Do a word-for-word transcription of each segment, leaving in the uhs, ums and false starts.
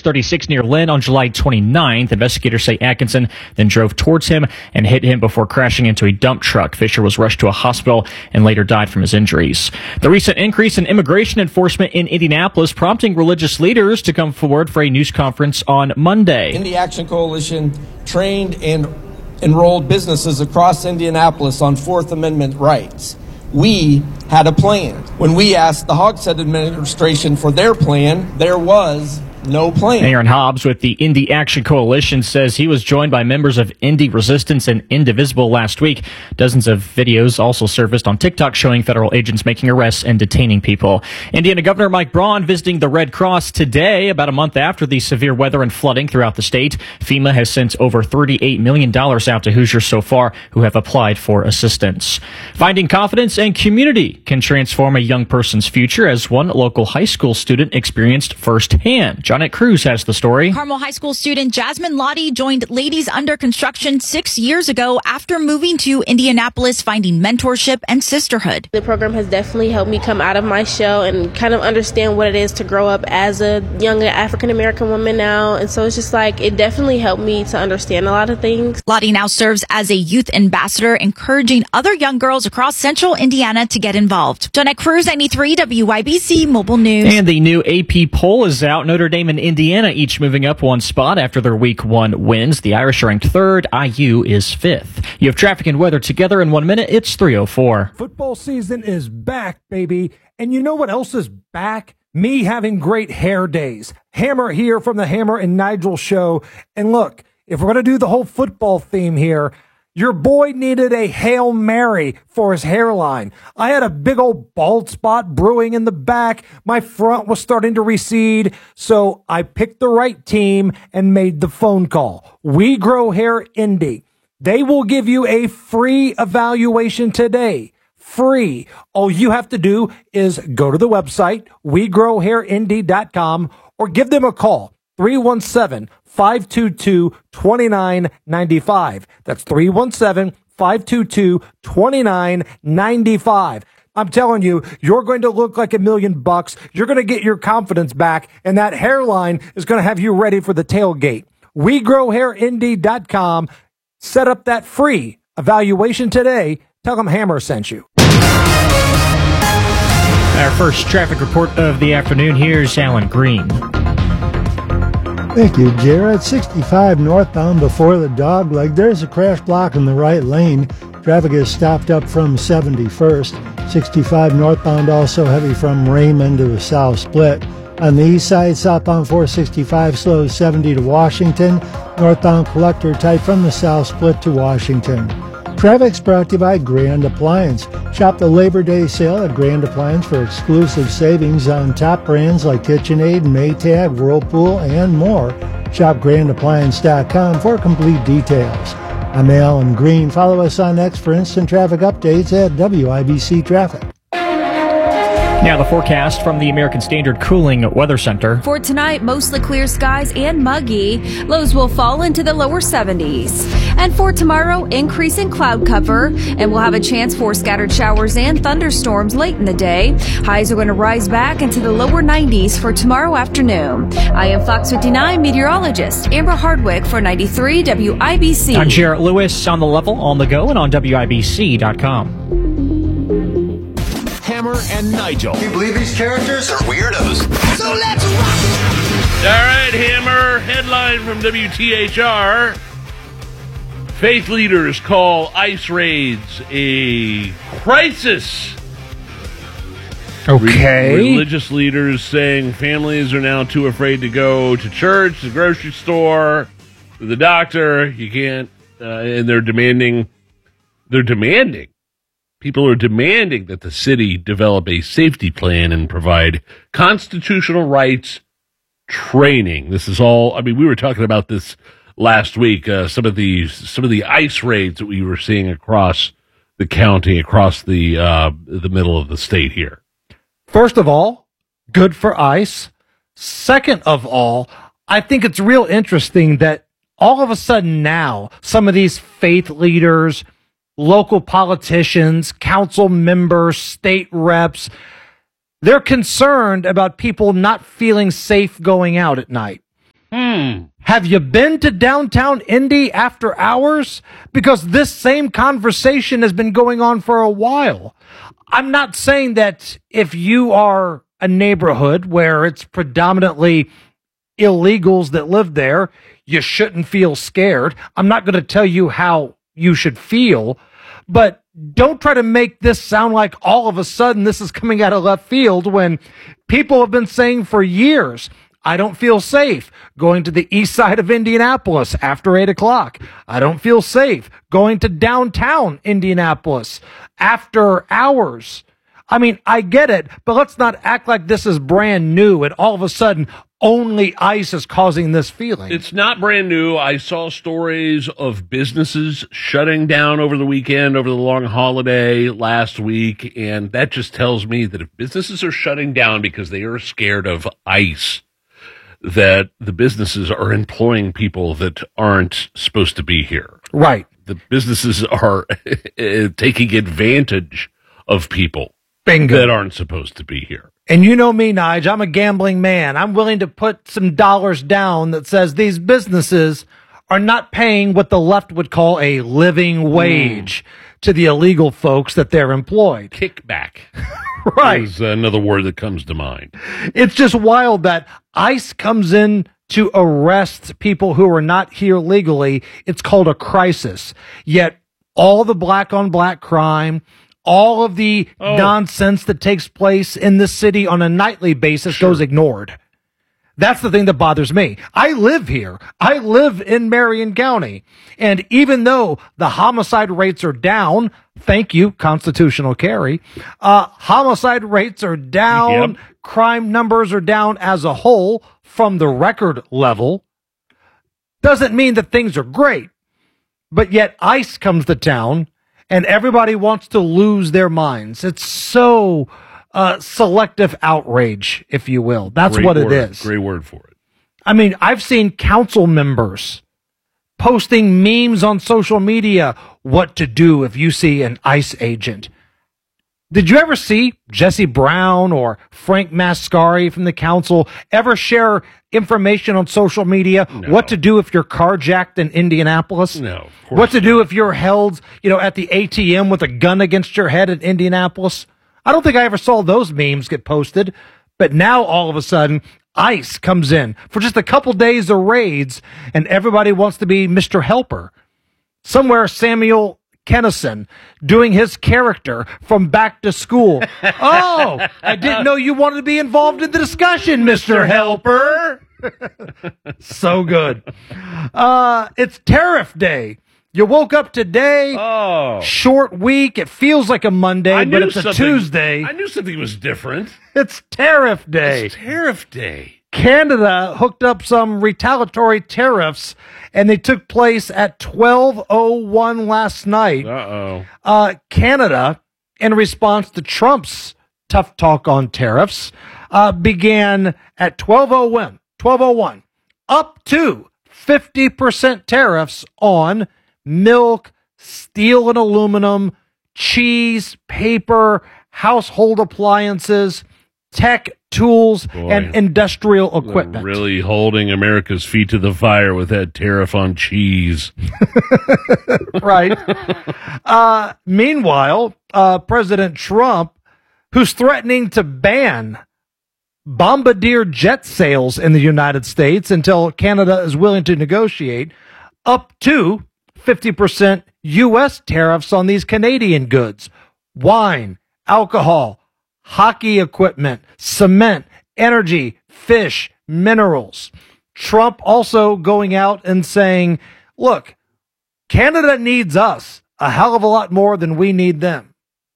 thirty-six near Lynn on July twenty-ninth. Investigators say Atkinson then drove towards him and hit him before crashing into a dump truck. Fisher was rushed to a hospital and later died from his injuries. The recent increase in immigration enforcement in Indianapolis prompting religious leaders to come forward for a news conference on Monday. Indy Action Coalition trained and enrolled businesses across Indianapolis on Fourth Amendment rights. We had a plan. When we asked the Hogshead administration for their plan, there was no plan. Aaron Hobbs with the Indy Action Coalition says he was joined by members of Indy Resistance and Indivisible last week. Dozens of videos also surfaced on TikTok showing federal agents making arrests and detaining people. Indiana Governor Mike Braun visiting the Red Cross today, about a month after the severe weather and flooding throughout the state. FEMA has sent over thirty-eight million dollars out to Hoosiers so far who have applied for assistance. Finding confidence and community can transform a young person's future, as one local high school student experienced firsthand. Johnette Cruz has the story. Carmel High School student Jasmine Lottie joined Ladies Under Construction six years ago after moving to Indianapolis, finding mentorship and sisterhood. The program has definitely helped me come out of my shell and kind of understand what it is to grow up as a young African-American woman now. And so it's just like, it definitely helped me to understand a lot of things. Lottie now serves as a youth ambassador, encouraging other young girls across central Indiana to get involved. Johnette Cruz, ninety-three W I B C Mobile News. And the new A P poll is out. Notre Dame and Indiana each moving up one spot after their week one wins. The Irish are ranked third. I U is fifth. You have traffic and weather together in one minute. It's three oh four. Football season is back, baby. And you know what else is back? Me having great hair days. Hammer here from the Hammer and Nigel show. And look, if we're going to do the whole football theme here, your boy needed a Hail Mary for his hairline. I had a big old bald spot brewing in the back. My front was starting to recede. So I picked the right team and made the phone call. We Grow Hair Indy. They will give you a free evaluation today. Free. All you have to do is go to the website, we grow hair indy dot com, or give them a call. three one seven, five two two, two nine nine five. That's three one seven, five two two, two nine nine five. I'm telling you, you're going to look like a million bucks. You're going to get your confidence back, and that hairline is going to have you ready for the tailgate. we grow hair indy dot com. Set up that free evaluation today. Tell them Hammer sent you. Our first traffic report of the afternoon. Here's Alan Green. Thank you, Jared. sixty-five northbound before the dog leg. There's a crash block in the right lane. Traffic is stopped up from seventy-first. sixty-five northbound also heavy from Raymond to the south split. On the east side, southbound four sixty-five slows seventy to Washington. Northbound collector tight from the south split to Washington. Traffic's brought to you by Grand Appliance. Shop the Labor Day sale at Grand Appliance for exclusive savings on top brands like KitchenAid, Maytag, Whirlpool, and more. Shop grand appliance dot com for complete details. I'm Alan Green. Follow us on X for instant traffic updates at W I B C Traffic. Now the forecast from the American Standard Cooling Weather Center. For tonight, mostly clear skies and muggy. Lows will fall into the lower seventies. And for tomorrow, increasing cloud cover, and we'll have a chance for scattered showers and thunderstorms late in the day. Highs are going to rise back into the lower nineties for tomorrow afternoon. I am Fox fifty-nine meteorologist Amber Hardwick for ninety-three W I B C. I'm Jarrett Lewis on the level, on the go, and on W I B C dot com. Hammer and Nigel. Can you believe these characters are weirdos? So let's rock! All right, Hammer. Headline from W T H R. Faith leaders call ICE raids a crisis. Okay. Re- religious leaders saying families are now too afraid to go to church, the grocery store, to the doctor. You can't, uh, and they're demanding, they're demanding. People are demanding that the city develop a safety plan and provide constitutional rights training. This is all, I mean, we were talking about this last week, uh, some of the some of the ICE raids that we were seeing across the county, across the uh, the middle of the state here. First of all, good for ICE. Second of all, I think it's real interesting that all of a sudden now, some of these faith leaders, local politicians, council members, state reps, they're concerned about people not feeling safe going out at night. Hmm. Have you been to downtown Indy after hours? Because this same conversation has been going on for a while. I'm not saying that if you are a neighborhood where it's predominantly illegals that live there, you shouldn't feel scared. I'm not going to tell you how you should feel, but don't try to make this sound like all of a sudden this is coming out of left field when people have been saying for years, I don't feel safe going to the east side of Indianapolis after eight o'clock. I don't feel safe going to downtown Indianapolis after hours. I mean, I get it, but let's not act like this is brand new and all of a sudden only ICE is causing this feeling. It's not brand new. I saw stories of businesses shutting down over the weekend, over the long holiday last week, and that just tells me that if businesses are shutting down because they are scared of ICE, that the businesses are employing people that aren't supposed to be here. Right. The businesses are taking advantage of people Bingo. that aren't supposed to be here. And you know me, Nige, I'm a gambling man. I'm willing to put some dollars down that says these businesses are not paying what the left would call a living wage mm. to the illegal folks that they're employed. Kickback. Right. Is another word that comes to mind. It's just wild that ICE comes in to arrest people who are not here legally. It's called a crisis. Yet all the black on black crime, all of the oh. nonsense that takes place in the city on a nightly basis sure. goes ignored. That's the thing that bothers me. I live here. I live in Marion County. And even though the homicide rates are down, thank you, constitutional carry, uh, homicide rates are down, yep. crime numbers are down as a whole from the record level, doesn't mean that things are great. But yet ICE comes to town and everybody wants to lose their minds. It's so uh, selective outrage, if you will. That's Great what word. it is. Great word for it. I mean, I've seen council members posting memes on social media, what to do if you see an ICE agent. Did you ever see Jesse Brown or Frank Mascari from the council ever share information on social media? No. What to do if you're carjacked in Indianapolis? No. What to do if you're held, you know, at the A T M with a gun against your head in Indianapolis? I don't think I ever saw those memes get posted. But now all of a sudden, ICE comes in for just a couple days of raids, and everybody wants to be Mister Helper. Somewhere Samuel Kennison doing his character from Back to School. Oh, I didn't know you wanted to be involved in the discussion, Mister Helper. So good. Uh, it's Tariff Day. You woke up today, oh. short week. It feels like a Monday, but it's a Tuesday. I knew something was different. It's Tariff Day. It's Tariff Day. Canada hooked up some retaliatory tariffs, and they took place at twelve oh one last night. Uh-oh. Uh, Canada, in response to Trump's tough talk on tariffs, uh, began at twelve oh one, twelve oh one, up to fifty percent tariffs on milk, steel and aluminum, cheese, paper, household appliances, tech, tools, Boy, and industrial equipment. Really holding America's feet to the fire with that tariff on cheese. Right. Uh, meanwhile, uh, President Trump, who's threatening to ban Bombardier jet sales in the United States until Canada is willing to negotiate, up to fifty percent U S tariffs on these Canadian goods, wine, alcohol, hockey equipment, cement, energy, fish, minerals. Trump also going out and saying, look, Canada needs us a hell of a lot more than we need them.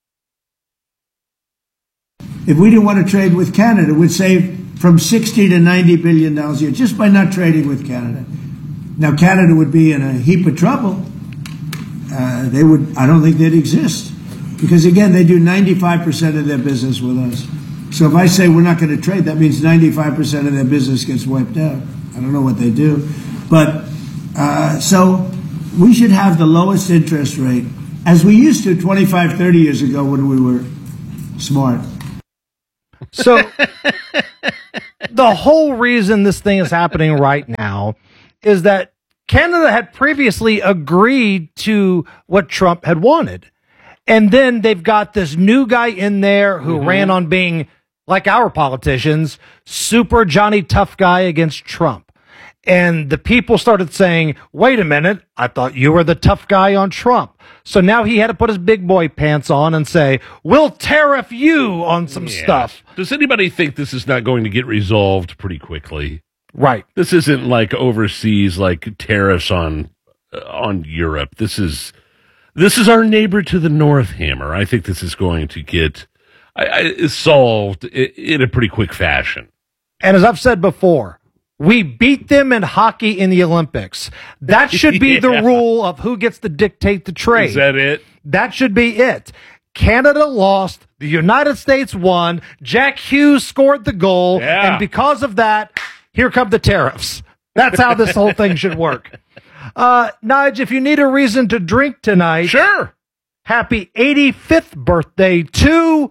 If we didn't want to trade with Canada, we'd save from sixty to ninety billion dollars a year just by not trading with Canada. Now, Canada would be in a heap of trouble. Uh, they would, I don't think they'd exist. Because, again, they do ninety-five percent of their business with us. So if I say we're not going to trade, that means ninety-five percent of their business gets wiped out. I don't know what they do. But, uh, so we should have the lowest interest rate, as we used to twenty-five, thirty years ago when we were smart. So the whole reason this thing is happening right now is that Canada had previously agreed to what Trump had wanted. And then they've got this new guy in there who mm-hmm. ran on being, like our politicians, super Johnny Tough Guy against Trump. And the people started saying, wait a minute, I thought you were the tough guy on Trump. So now he had to put his big boy pants on and say, we'll tariff you on some yeah. stuff. Does anybody think this is not going to get resolved pretty quickly? Right. This isn't like overseas, like tariffs on uh, on Europe. This is this is our neighbor to the north, Hammer. I think this is going to get I, I, solved in, in a pretty quick fashion. And as I've said before, we beat them in hockey in the Olympics. That should be yeah. the rule of who gets to dictate the trade. Is that it? That should be it. Canada lost. The United States won. Jack Hughes scored the goal. Yeah. And because of that, here come the tariffs. That's how this whole thing should work. Uh, Nige, if you need a reason to drink tonight, sure. Happy eighty-fifth birthday to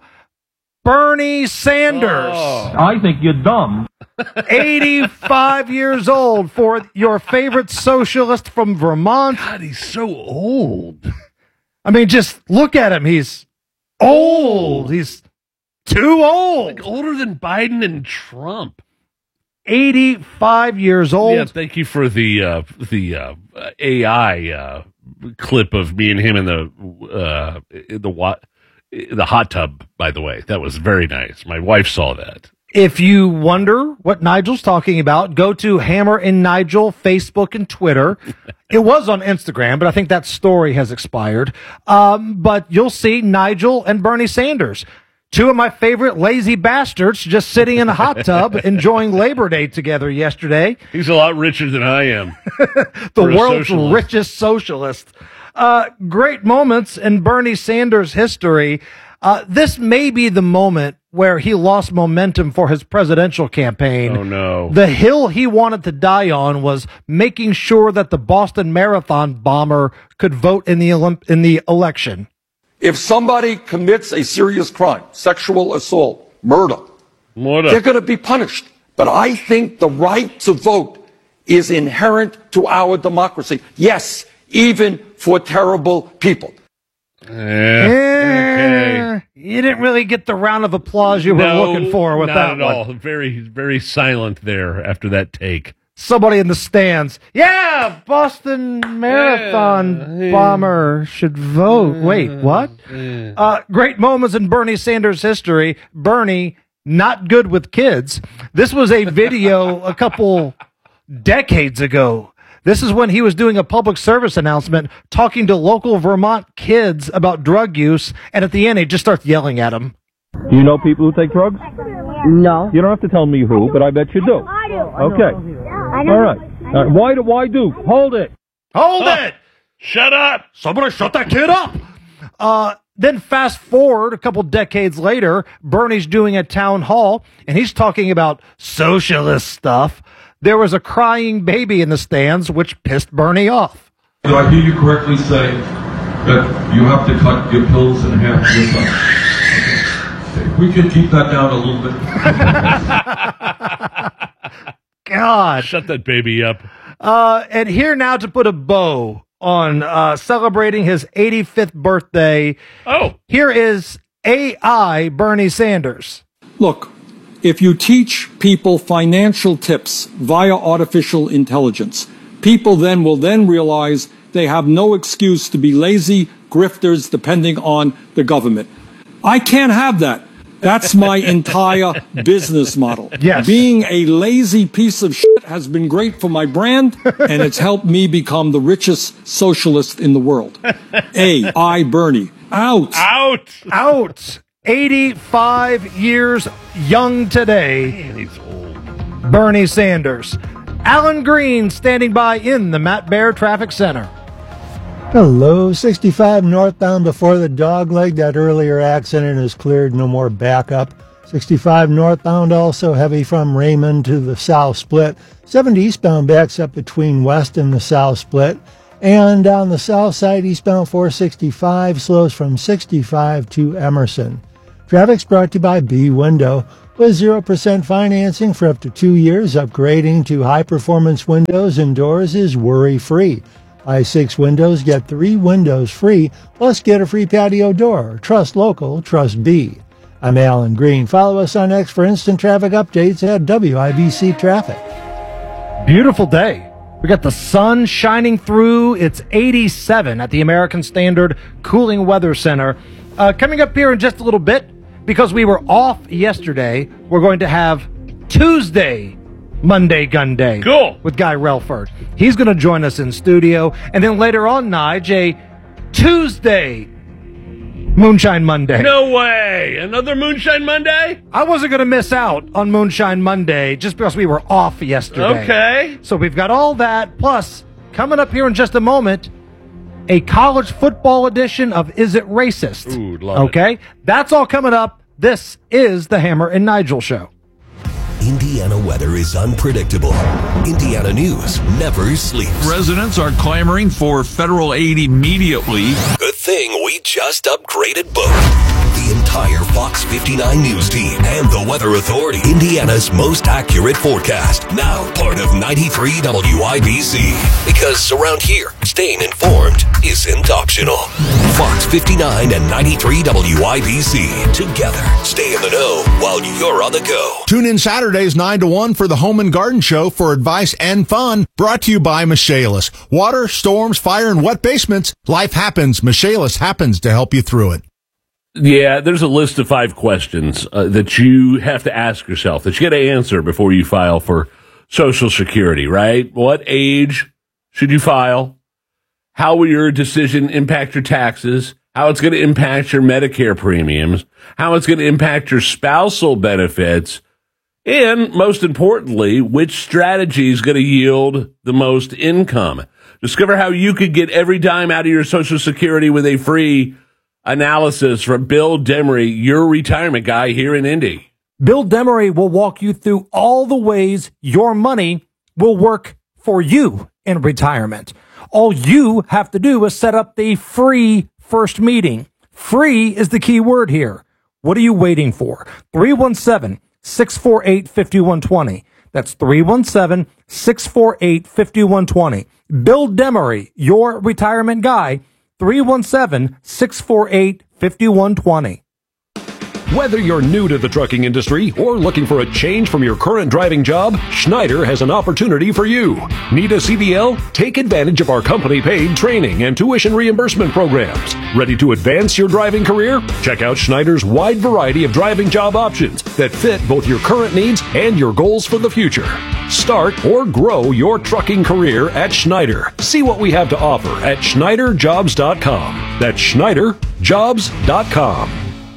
Bernie Sanders. Oh. I think you're dumb. eighty-five years old for your favorite socialist from Vermont. God, he's so old. I mean, just look at him. He's old. He's too old. Like older than Biden and Trump. eighty-five years old. Yeah, thank you for the uh, the uh, A I uh, clip of me and him in the uh, in the what the hot tub. By the way, that was very nice. My wife saw that. If you wonder what Nigel's talking about, go to Hammer and Nigel, Facebook and Twitter. It was on Instagram, but I think that story has expired. Um, but you'll see Nigel and Bernie Sanders. Two of my favorite lazy bastards just sitting in a hot tub enjoying Labor Day together yesterday. He's a lot richer than I am. The world's socialist. richest socialist. Uh, great moments in Bernie Sanders' history. Uh, this may be the moment where he lost momentum for his presidential campaign. Oh, no. The hill he wanted to die on was making sure that the Boston Marathon bomber could vote in the Olymp- in the election. If somebody commits a serious crime, sexual assault, murder, murder. they're going to be punished. But I think the right to vote is inherent to our democracy. Yes, even for terrible people. Yeah, yeah. Okay. You didn't really get the round of applause you no, were looking for with not that at one. all. Very, very silent there after that take. Somebody in the stands. Yeah, Boston Marathon yeah. bomber should vote. Wait, what? Yeah. Uh, great moments in Bernie Sanders' history. Bernie, not good with kids. This was a video a couple decades ago. This is when he was doing a public service announcement talking to local Vermont kids about drug use, and at the end, he just starts yelling at them. Do you know people who take drugs? No. You don't have to tell me who, but I bet you do. I do. Okay. All right. All right. Why do? Why do? Hold it. Hold oh, it. Shut up. Somebody shut that kid up. Uh, then fast forward a couple decades later, Bernie's doing a town hall, and he's talking about socialist stuff. There was a crying baby in the stands, which pissed Bernie off. Did I hear you correctly say that you have to cut your pills in half yourself? Okay. We can keep that down a little bit. God. Shut that baby up. Uh, and here now to put a bow on uh, celebrating his eighty-fifth birthday. Oh. Here is A I Bernie Sanders. Look, if you teach people financial tips via artificial intelligence, people then will then realize they have no excuse to be lazy grifters depending on the government. I can't have that. That's my entire business model. Yes. Being a lazy piece of shit has been great for my brand, and it's helped me become the richest socialist in the world. A I Bernie. Out. Out. Out. eighty-five years young today. Man, he's old. Bernie Sanders. Alan Green standing by in the Matt Bear Traffic Center. Hello, sixty-five northbound before the dog leg. That earlier accident is cleared, no more backup. sixty-five northbound also heavy from Raymond to the South Split. seventy eastbound backs up between West and the South Split. And on the south side, eastbound four sixty-five slows from sixty-five to Emerson. Traffic's brought to you by B Window. with zero percent financing for up to two years. Upgrading to high-performance windows and doors is worry-free. Buy six windows, get three windows free, plus get a free patio door. Trust local, trust B. I'm Alan Green. Follow us on X for instant traffic updates at W I B C Traffic. Beautiful day. We got the sun shining through. It's eighty-seven at the American Standard Cooling Weather Center. Uh, coming up here in just a little bit, because we were off yesterday, we're going to have Tuesday Monday Gun Day. Cool. With Guy Relford. He's going to join us in studio. And then later on, Nige, a Tuesday Moonshine Monday. No way. Another Moonshine Monday? I wasn't going to miss out on Moonshine Monday just because we were off yesterday. Okay. So we've got all that. Plus, coming up here in just a moment, a college football edition of Is It Racist? Ooh, love okay? it. That's all coming up. This is the Hammer and Nigel Show. Indiana weather is unpredictable. Indiana news never sleeps. Residents are clamoring for federal aid immediately. Good thing we just upgraded both. The entire Fox fifty-nine News team and the Weather Authority. Indiana's most accurate forecast. Now part of ninety-three W I B C. Because around here, staying informed isn't optional. Fox fifty-nine and ninety-three W I B C. Together, stay in the know while you're on the go. Tune in Saturdays nine to one for the Home and Garden Show for advice and fun. Brought to you by Michaelis. Water, storms, fire, and wet basements. Life happens. Michaelis happens to help you through it. Yeah, there's a list of five questions uh, that you have to ask yourself, that you got to answer before you file for Social Security, right? What age should you file? How will your decision impact your taxes? How it's going to impact your Medicare premiums? How it's going to impact your spousal benefits? And most importantly, which strategy is going to yield the most income? Discover how you could get every dime out of your Social Security with a free analysis from Bill Demery, your retirement guy here in Indy. Bill Demery will walk you through all the ways your money will work for you in retirement. All you have to do is set up the free first meeting. Free is the key word here. What are you waiting for? three one seven, six four eight, five one two zero. That's three one seven, six four eight, five one two zero. Bill Demery, your retirement guy, three one seven, six four eight, five one two zero. Whether you're new to the trucking industry or looking for a change from your current driving job, Schneider has an opportunity for you. Need a C D L? Take advantage of our company-paid training and tuition reimbursement programs. Ready to advance your driving career? Check out Schneider's wide variety of driving job options that fit both your current needs and your goals for the future. Start or grow your trucking career at Schneider. See what we have to offer at Schneider Jobs dot com. That's Schneider Jobs dot com.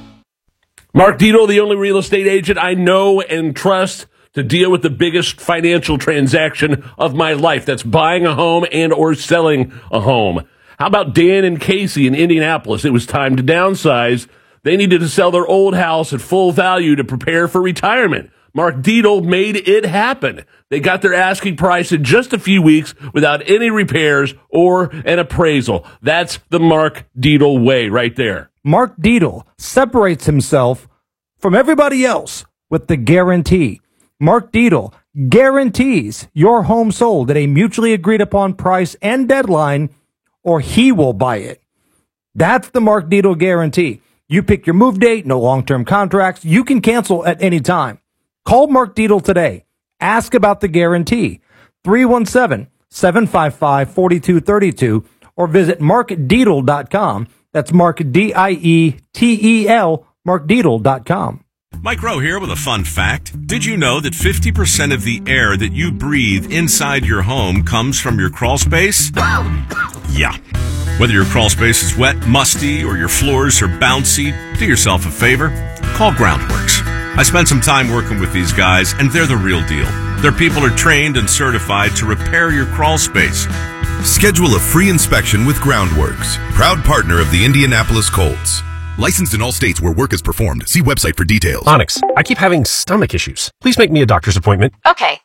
Mark Dito, the only real estate agent I know and trust to deal with the biggest financial transaction of my life. That's buying a home and or selling a home. How about Dan and Casey in Indianapolis? It was time to downsize. They needed to sell their old house at full value to prepare for retirement. Mark Dito made it happen. They got their asking price in just a few weeks without any repairs or an appraisal. That's the Mark Dito way right there. Mark Dito separates himself from everybody else with the guarantee. Mark Dito guarantees your home sold at a mutually agreed upon price and deadline, or he will buy it. That's the Mark Dito guarantee. You pick your move date, no long-term contracts. You can cancel at any time. Call Mark Dito today. Ask about the guarantee. three one seven, seven five five, four two three two or visit mark dietel dot com. That's Mark, D I E T E L, mark dietel dot com. Mike Rowe here with a fun fact. Did you know that fifty percent of the air that you breathe inside your home comes from your crawl space? Yeah. Whether your crawl space is wet, musty, or your floors are bouncy, do yourself a favor. Call Groundworks. I spent some time working with these guys, and they're the real deal. Their people are trained and certified to repair your crawl space. Schedule a free inspection with Groundworks, proud partner of the Indianapolis Colts. Licensed in all states where work is performed. See website for details. Onyx, I keep having stomach issues. Please make me a doctor's appointment. Okay,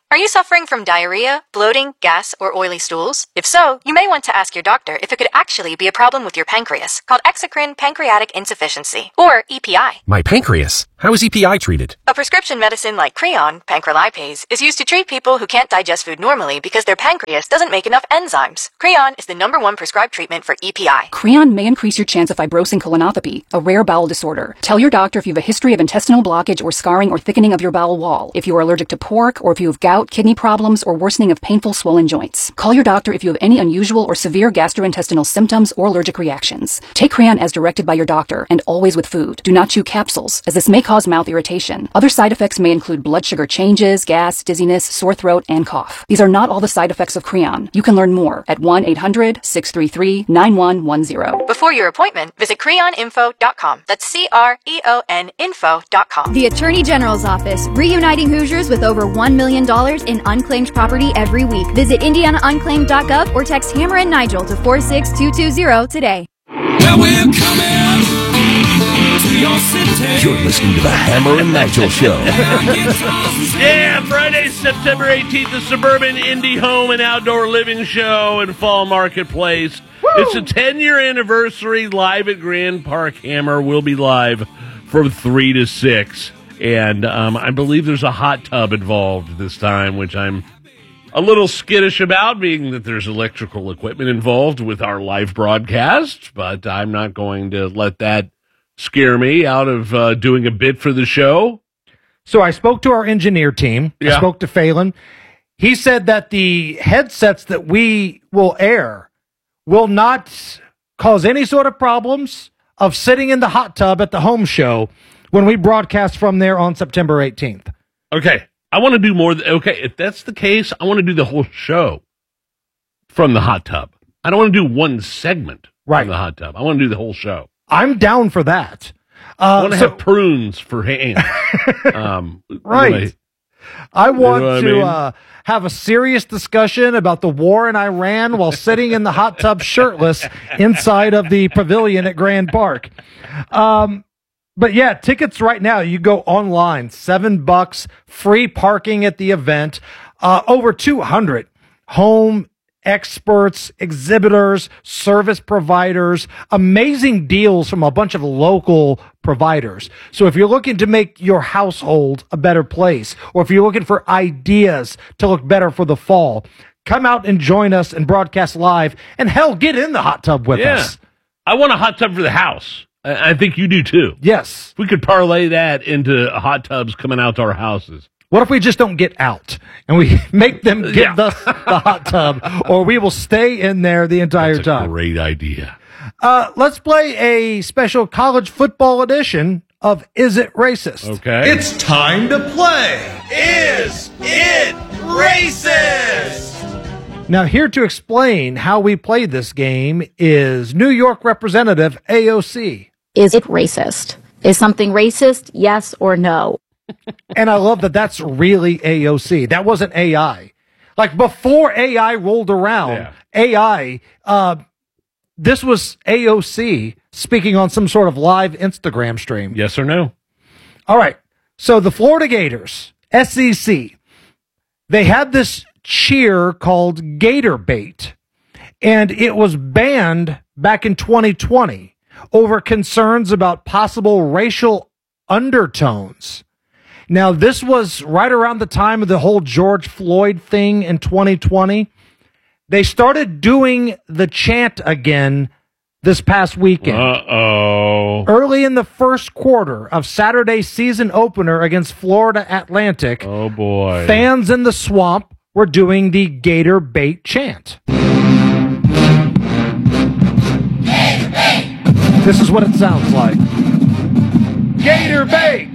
Are you suffering from diarrhea, bloating, gas, or oily stools? If so, you may want to ask your doctor if it could actually be a problem with your pancreas, called exocrine pancreatic insufficiency, or E P I. My pancreas? How is E P I treated? A prescription medicine like Creon, pancrelipase, is used to treat people who can't digest food normally because their pancreas doesn't make enough enzymes. Creon is the number one prescribed treatment for E P I. Creon may increase your chance of fibrosing colonopathy, a rare bowel disorder. Tell your doctor if you have a history of intestinal blockage or scarring or thickening of your bowel wall, if you are allergic to pork, or if you have gout, kidney problems, or worsening of painful swollen joints. Call your doctor if you have any unusual or severe gastrointestinal symptoms or allergic reactions. Take Creon as directed by your doctor, and always with food. Do not chew capsules, as this may cause mouth irritation. Other side effects may include blood sugar changes, gas, dizziness, sore throat, and cough. These are not all the side effects of Creon. You can learn more at one eight hundred, six three three, nine one one zero. Before your appointment, visit creon info dot com. That's C R E O N info dot com. The Attorney General's Office, reuniting Hoosiers with over one million dollars in unclaimed property every week. Visit indiana unclaimed dot gov or text Hammer and Nigel to four six two two zero today. Well, we're coming to your city. You're listening to the Hammer and Nigel Show. Yeah, Friday, September eighteenth, the Suburban Indie Home and Outdoor Living Show in Fall Marketplace. Woo! It's a ten-year anniversary live at Grand Park. Hammer will be live from three to six. And um, I believe there's a hot tub involved this time, which I'm a little skittish about, being that there's electrical equipment involved with our live broadcast. But I'm not going to let that scare me out of uh, doing a bit for the show. So I spoke to our engineer team. Yeah. I spoke to Phelan. He said that the headsets that we will air will not cause any sort of problems of sitting in the hot tub at the home show when we broadcast from there on September eighteenth. Okay. I want to do more. Th- okay. If that's the case, I want to do the whole show from the hot tub. I don't want to do one segment right. from the hot tub. I want to do the whole show. I'm down for that. Uh, I want to so, have prunes for hands. um, right. I, I want you know to I mean? uh, have a serious discussion about the war in Iran while sitting in the hot tub shirtless inside of the pavilion at Grand Park. Um, But yeah, tickets right now, you go online, seven bucks, free parking at the event, uh, over two hundred home experts, exhibitors, service providers, amazing deals from a bunch of local providers. So if you're looking to make your household a better place, or if you're looking for ideas to look better for the fall, come out and join us and broadcast live, and hell, get in the hot tub with yeah. us. I want a hot tub for the house. I think you do too. Yes. We could parlay that into hot tubs coming out to our houses. What if we just don't get out and we make them give Yeah. us the hot tub, or we will stay in there the entire That's a time? Great idea. Uh, let's play a special college football edition of Is It Racist? Okay. It's time to play. Is it racist? Now, here to explain how we play this game is New York Representative A O C. Is it racist? Is something racist? Yes or no? And I love that that's really A O C. That wasn't A I. Like before A I rolled around, Yeah. A I, uh, this was A O C speaking on some sort of live Instagram stream. Yes or no? All right. So the Florida Gators, S E C, they had this cheer called Gator Bait, and it was banned back in twenty twenty over concerns about possible racial undertones. Now, this was right around the time of the whole George Floyd thing in twenty twenty. They started doing the chant again this past weekend. Uh-oh. Early in the first quarter of Saturday's season opener against Florida Atlantic, Oh, boy. fans in the swamp were doing the Gator Bait chant. This is what it sounds like. Gator Bait!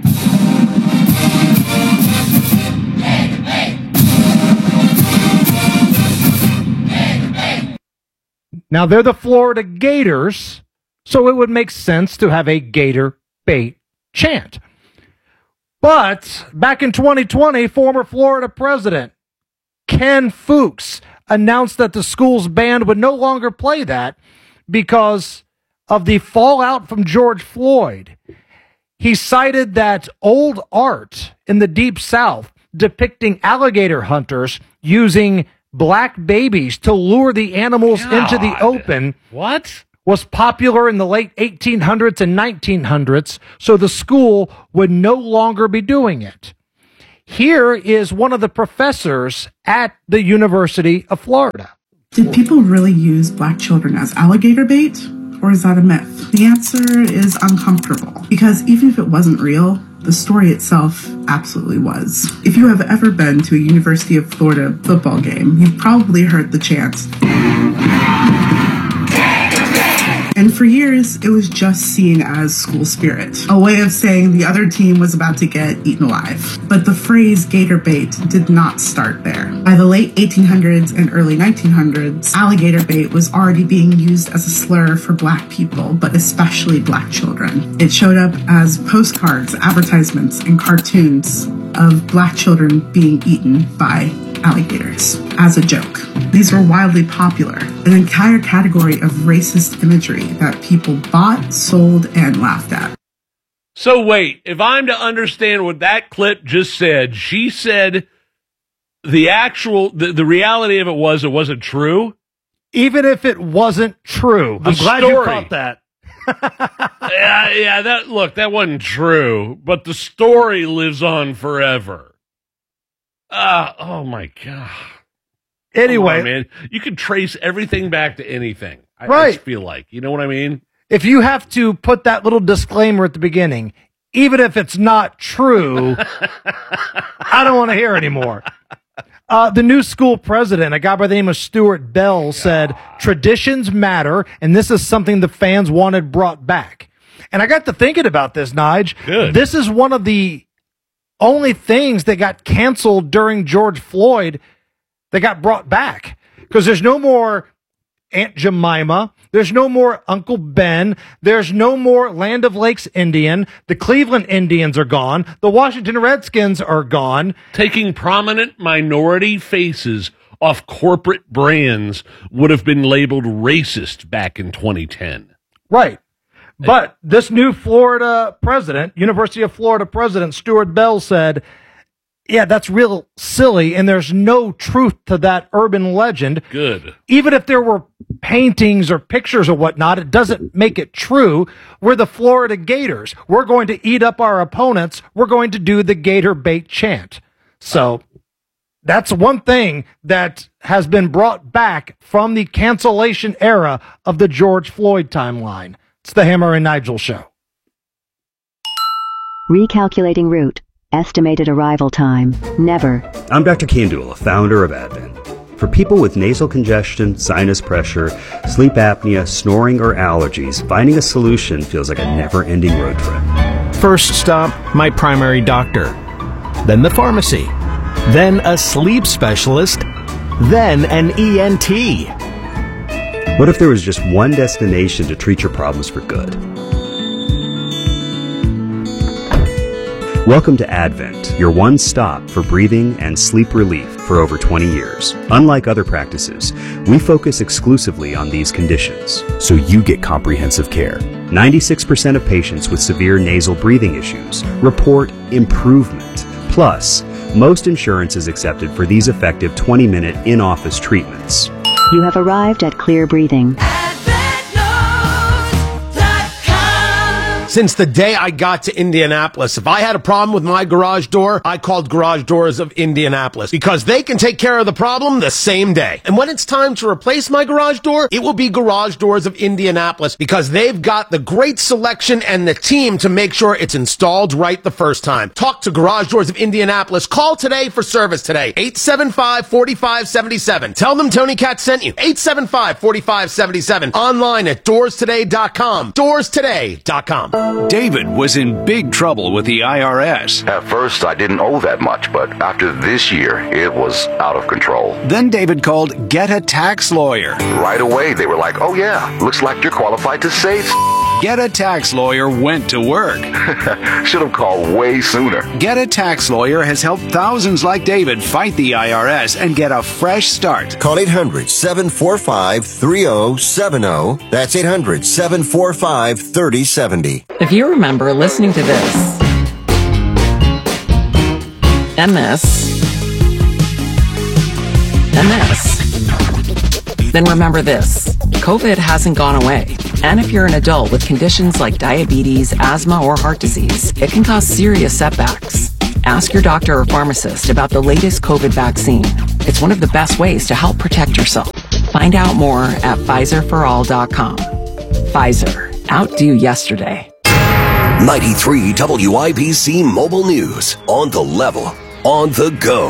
Now, they're the Florida Gators, so it would make sense to have a Gator Bait chant. But back in twenty twenty, former Florida president Ken Fuchs announced that the school's band would no longer play that because of the fallout from George Floyd. He cited that old art in the Deep South depicting alligator hunters using black babies to lure the animals God. into the open. What? Was popular in the late eighteen hundreds and nineteen hundreds, so the school would no longer be doing it. Here is one of the professors at the University of Florida. Did people really use black children as alligator bait, or is that a myth? The answer is uncomfortable, because even if it wasn't real, the story itself absolutely was. If you have ever been to a University of Florida football game, you've probably heard the chant. And for years, it was just seen as school spirit, a way of saying the other team was about to get eaten alive. But the phrase gator bait did not start there. By the late eighteen hundreds and early nineteen hundreds, alligator bait was already being used as a slur for black people, but especially black children. It showed up as postcards, advertisements, and cartoons of black children being eaten by alligators as a joke. These were wildly popular, an entire category of racist imagery that people bought, sold, and laughed at. So wait, if I'm to understand what that clip just said, she said the actual, the, the reality of it was it wasn't true? Even if it wasn't true. The I'm glad story. you caught that. yeah, yeah, that, look, that wasn't true, but the story lives on forever. Uh, oh my God. Anyway, on, man, you can trace everything back to anything. I, right. I just feel like, you know what I mean? If you have to put that little disclaimer at the beginning, even if it's not true, I don't want to hear anymore. Uh, the new school president, a guy by the name of Stuart Bell, said traditions matter, and this is something the fans wanted brought back. And I got to thinking about this, Nige. Good. This is one of the only things that got canceled during George Floyd that got brought back, because there's no more Aunt Jemima, there's no more Uncle Ben, there's no more Land of Lakes Indian, the Cleveland Indians are gone, the Washington Redskins are gone. Taking prominent minority faces off corporate brands would have been labeled racist back in twenty ten. Right. But this new Florida president, University of Florida president, Stuart Bell, said, yeah, that's real silly, and there's no truth to that urban legend. Good. Even if there were paintings or pictures or whatnot, it doesn't make it true. We're the Florida Gators. We're going to eat up our opponents. We're going to do the gator bait chant. So that's one thing that has been brought back from the cancellation era of the George Floyd timeline. It's the Hammer and Nigel Show. Recalculating route. Estimated arrival time. Never. I'm Doctor Kandula, founder of Advent. For people with nasal congestion, sinus pressure, sleep apnea, snoring, or allergies, finding a solution feels like a never-ending road trip. First stop, my primary doctor. Then the pharmacy. Then a sleep specialist. Then an E N T. What if there was just one destination to treat your problems for good? Welcome to Advent, your one stop for breathing and sleep relief for over twenty years. Unlike other practices, we focus exclusively on these conditions, so you get comprehensive care. ninety-six percent of patients with severe nasal breathing issues report improvement. Plus, most insurance is accepted for these effective twenty-minute in-office treatments. You have arrived at Clear Breathing. Since the day I got to Indianapolis, if I had a problem with my garage door, I called Garage Doors of Indianapolis because they can take care of the problem the same day. And when it's time to replace my garage door, it will be Garage Doors of Indianapolis because they've got the great selection and the team to make sure it's installed right the first time. Talk to Garage Doors of Indianapolis. Call today for service today. eight seven five, four five seven seven. Tell them Tony Katz sent you. eight seven five, four five seven seven. Online at doors today dot com. doors today dot com. David was in big trouble with the I R S. At first, I didn't owe that much, but after this year, it was out of control. Then David called Get a Tax Lawyer. Right away, they were like, oh yeah, looks like you're qualified to save. Get a Tax Lawyer went to work. Should have called way sooner. Get a Tax Lawyer has helped thousands like David fight the I R S and get a fresh start. Call eight hundred, seven four five, three oh seven oh. That's eight hundred, seven four five, three oh seven oh. If you remember listening to this then this, then this. Then remember this, COVID hasn't gone away. And if you're an adult with conditions like diabetes, asthma, or heart disease, it can cause serious setbacks. Ask your doctor or pharmacist about the latest COVID vaccine. It's one of the best ways to help protect yourself. Find out more at Pfizer for all dot com. Pfizer, outdo yesterday. ninety-three W I B C Mobile News. On the level, on the go.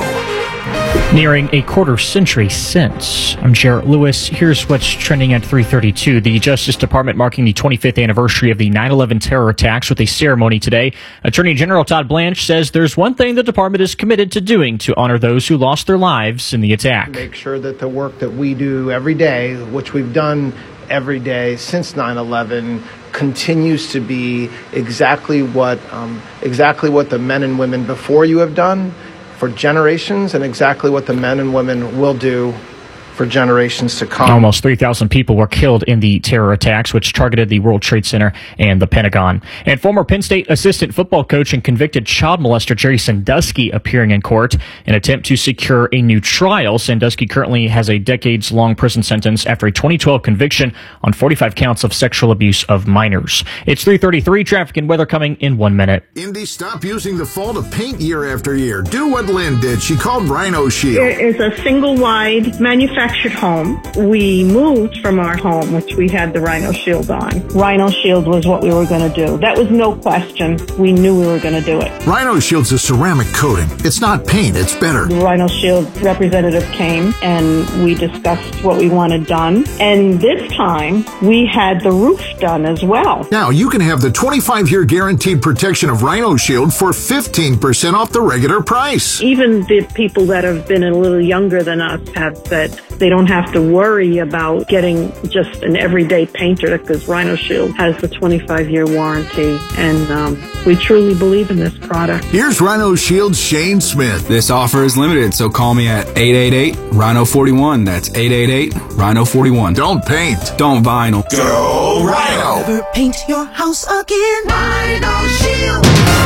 Nearing a quarter century since. I'm Jarrett Lewis. Here's what's trending at three thirty-two. The Justice Department marking the twenty-fifth anniversary of the nine eleven terror attacks with a ceremony today. Attorney General Todd Blanche says there's one thing the department is committed to doing to honor those who lost their lives in the attack. Make sure that the work that we do every day, which we've done every day since nine eleven, continues to be exactly what um, exactly what the men and women before you have done for generations, and exactly what the men and women will do for generations to come. Almost three thousand people were killed in the terror attacks, which targeted the World Trade Center and the Pentagon. And former Penn State assistant football coach and convicted child molester Jerry Sandusky appearing in court in an attempt to secure a new trial. Sandusky currently has a decades-long prison sentence after a twenty twelve conviction on forty-five counts of sexual abuse of minors. It's three thirty-three, traffic and weather coming in one minute. Indy, stop using the fall to paint year after year. Do what Lynn did. She called Rhino Shield. It is a single-wide manufactured home. We moved from our home, which we had the Rhino Shield on. Rhino Shield was what we were going to do. That was no question. We knew we were going to do it. Rhino Shield's a ceramic coating. It's not paint, it's better. The Rhino Shield representative came and we discussed what we wanted done. And this time we had the roof done as well. Now you can have the twenty-five year guaranteed protection of Rhino Shield for fifteen percent off the regular price. Even the people that have been a little younger than us have said they don't have to worry about getting just an everyday painter because Rhino Shield has the twenty-five year warranty, and um, we truly believe in this product. Here's Rhino Shield's Shane Smith. This offer is limited, so call me at eight eight eight, Rhino forty-one. That's eight eight eight, Rhino forty-one. Don't paint. Don't vinyl. Go Rhino. Never paint your house again. Rhino Shield.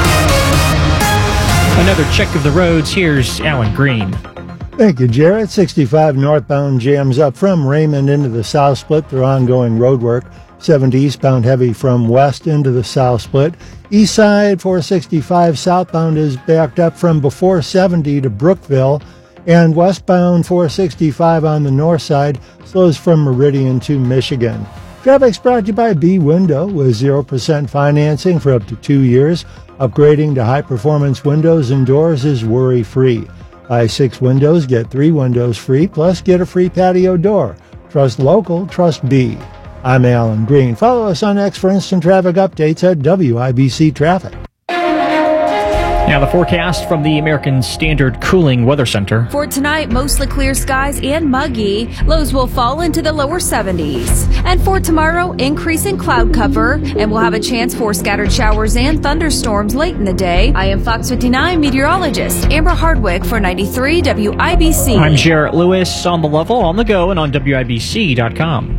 Another check of the roads. Here's Alan Green. Thank you, Jared. sixty-five northbound jams up from Raymond into the South Split through ongoing road work. seventy eastbound heavy from west into the South Split. East side four sixty-five southbound is backed up from before seventy to Brookville. And westbound four sixty-five on the north side slows from Meridian to Michigan. Traffic's brought to you by B-Window with zero percent financing for up to two years. Upgrading to high-performance windows and doors is worry-free. Buy six windows, get three windows free, plus get a free patio door. Trust local, trust B. I'm Alan Green. Follow us on X for instant traffic updates at W I B C Traffic. Now the forecast from the American Standard Cooling Weather Center. For tonight, mostly clear skies and muggy. Lows will fall into the lower seventies. And for tomorrow, increasing cloud cover, and we'll have a chance for scattered showers and thunderstorms late in the day. I am Fox fifty-nine meteorologist Amber Hardwick for ninety-three W I B C. I'm Jarrett Lewis, on the level, on the go, and on W I B C dot com.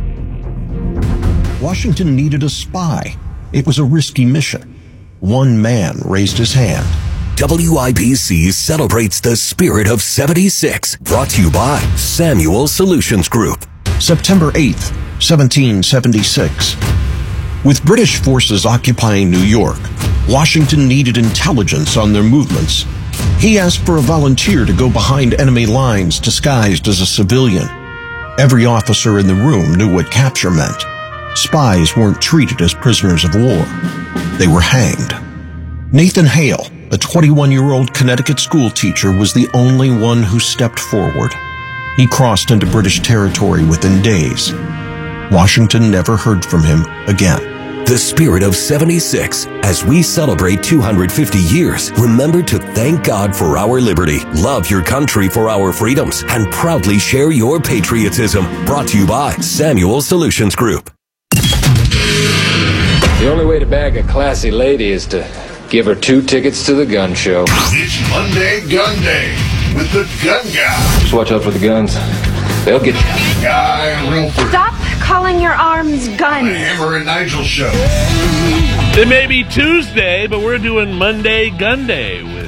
Washington needed a spy. It was a risky mission. One man raised his hand. W I B C celebrates the spirit of seventy-six. Brought to you by Samuel Solutions Group. September eighth, seventeen seventy-six. With British forces occupying New York, Washington needed intelligence on their movements. He asked for a volunteer to go behind enemy lines disguised as a civilian. Every officer in the room knew what capture meant. Spies weren't treated as prisoners of war. They were hanged. Nathan Hale, a twenty-one-year-old Connecticut school teacher, was the only one who stepped forward. He crossed into British territory within days. Washington never heard from him again. The spirit of seventy-six. As we celebrate two hundred fifty years, remember to thank God for our liberty, love your country for our freedoms, and proudly share your patriotism. Brought to you by Samuel Solutions Group. The only way to bag a classy lady is to give her two tickets to the gun show. It's Monday Gun Day with the Gun Guy. Just watch out for the guns. They'll get you. Guy Wilford. Stop calling your arms guns. The Hammer and Nigel Show. It may be Tuesday, but we're doing Monday Gun Day with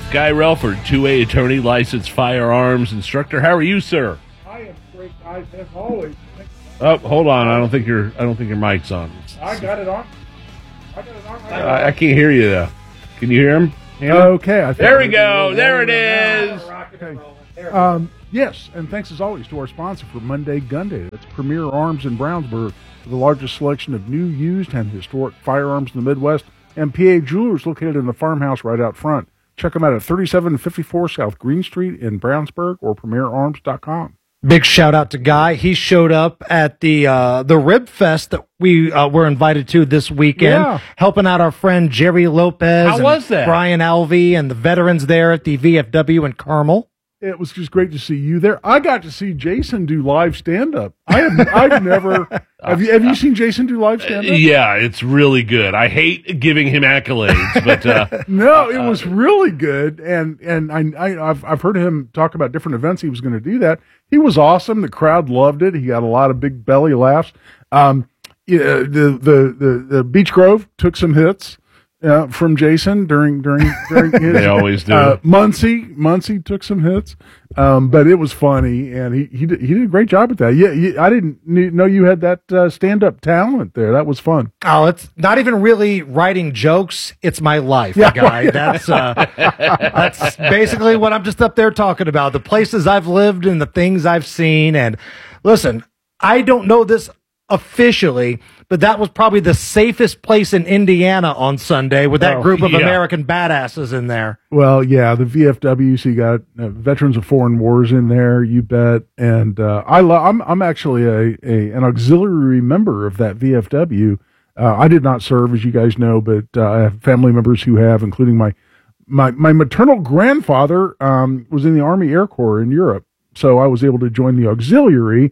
Guy Relford, two A attorney, licensed firearms instructor. How are you, sir? I am great, guys, as always. Oh, hold on. I don't think your I don't think your mic's on. I got it on. I got it on. I, I, I can't hear you though. Can you hear him? Okay. I there we go. There it is. Okay. Um, yes, and thanks as always to our sponsor for Monday Gun Day. That's Premier Arms in Brownsburg, the largest selection of new, used, and historic firearms in the Midwest. And P A Jewelers located in the farmhouse right out front. Check them out at thirty-seven fifty-four South Green Street in Brownsburg or premier arms dot com. Big shout out to Guy. He showed up at the uh, the Rib Fest that we uh, were invited to this weekend, Yeah. helping out our friend Jerry Lopez. How and was that? Brian Alvey and the veterans there at the V F W in Carmel. It was just great to see you there. I got to see Jason do live stand-up. I have I've never have you have you seen Jason do live stand-up? Yeah, it's really good. I hate giving him accolades, but uh, No, it was really good, and and I, I I've I've heard him talk about different events he was going to do that. He was awesome. The crowd loved it. He got a lot of big belly laughs. Um, yeah, the, the the the Beach Grove took some hits uh, from Jason during during during his. They always do. Uh, Muncie Muncie took some hits, um, but it was funny, and he he did, he did a great job at that. Yeah, you, I didn't kn- know you had that uh, stand up talent there. That was fun. Oh, it's not even really writing jokes. It's my life, Yeah. Guy. That's uh, that's basically what I'm just up there talking about. The places I've lived and the things I've seen. And listen, I don't know this officially, but that was probably the safest place in Indiana on Sunday with that Oh, group of yeah. American badasses in there. Well, yeah, the V F W. So you got uh, Veterans of Foreign Wars in there, you bet. And uh, I lo- I'm I'm actually a, a an auxiliary member of that V F W. Uh, I did not serve, as you guys know, but uh, I have family members who have, including my my my maternal grandfather um, was in the Army Air Corps in Europe, so I was able to join the auxiliary.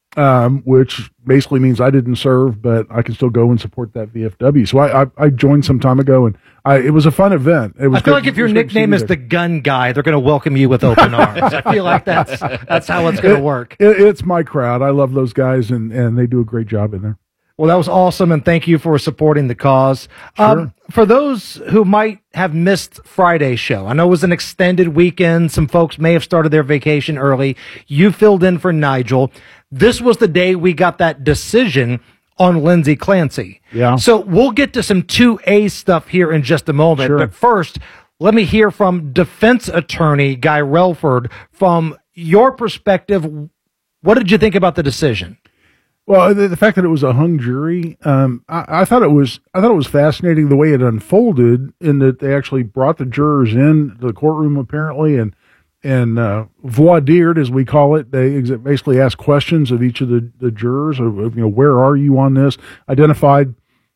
Um, which basically means I didn't serve, but I can still go and support that V F W. So I, I, I joined some time ago, and I, it was a fun event. It was I feel great- like if it your was great to see nickname you is there. the gun guy, they're going to welcome you with open arms. I feel like that's that's how it's going to It- work. It, it's my crowd. I love those guys, and, and they do a great job in there. Well, that was awesome, and thank you for supporting the cause. Um, for those who might have missed Friday's show, I know it was an extended weekend. Some folks may have started their vacation early. You filled in for Nigel. This was the day we got that decision on Lindsay Clancy. Yeah. So we'll get to some two A stuff here in just a moment. Sure. But first, let me hear from defense attorney Guy Relford. From your perspective, what did you think about the decision? Well, the, the fact that it was a hung jury, um, I, I thought it was I thought it was fascinating the way it unfolded, in that they actually brought the jurors in to the courtroom apparently, and and uh, voir dired, as we call it. They ex- basically asked questions of each of the, the jurors of, of, you know, where are you on this? Identified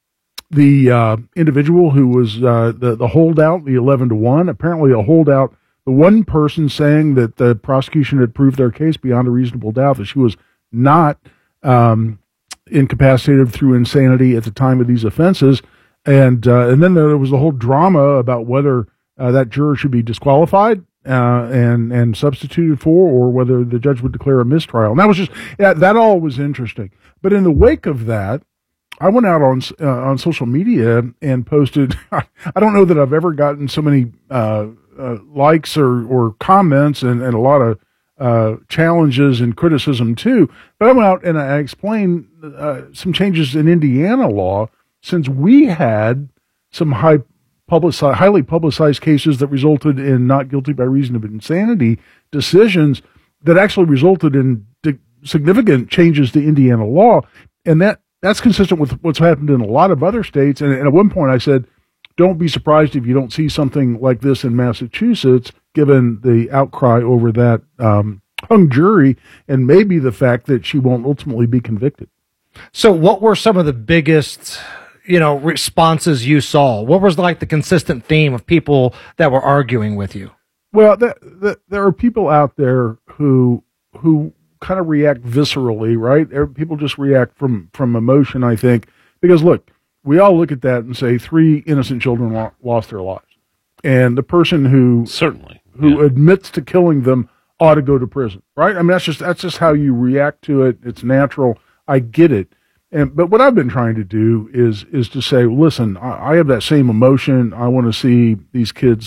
the uh, individual who was uh, the the holdout, the eleven to one. Apparently, a holdout. The one person saying that the prosecution had proved their case beyond a reasonable doubt that she was not um, incapacitated through insanity at the time of these offenses, and uh, and then there was the whole drama about whether uh, that juror should be disqualified uh, and and substituted for, or whether the judge would declare a mistrial. And that was just yeah, that all was interesting. But in the wake of that, I went out on uh, on social media and posted. I don't know that I've ever gotten so many uh, uh, likes or or comments and, and a lot of uh, challenges and criticism too. But I went out and I explained uh, some changes in Indiana law, since we had some high publicized, highly publicized cases that resulted in not guilty by reason of insanity decisions that actually resulted in di- significant changes to Indiana law, and that. That's consistent with what's happened in a lot of other states. And, and at one point I said, don't be surprised if you don't see something like this in Massachusetts, given the outcry over that um, hung jury and maybe the fact that she won't ultimately be convicted. So what were some of the biggest, you know, responses you saw? What was like the consistent theme of people that were arguing with you? Well, the, the, there are people out there who who kind of react viscerally, right? There- People just react from, from emotion, I think, because look, we all look at that and say three innocent children lo- lost their lives. And the person who certainly who admits to killing them ought to go to prison, right? I mean, that's just, that's just how you react to it. It's natural. I get it. And, but what I've been trying to do is, is to say, listen, I, I have that same emotion. I want to see these kids